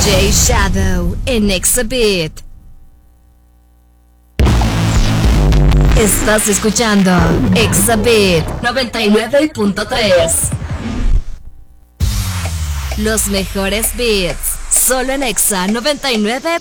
DJ Shadow en Exhibit. Estás escuchando Exhibit 99.3. Los mejores beats, solo en Exa 99.3.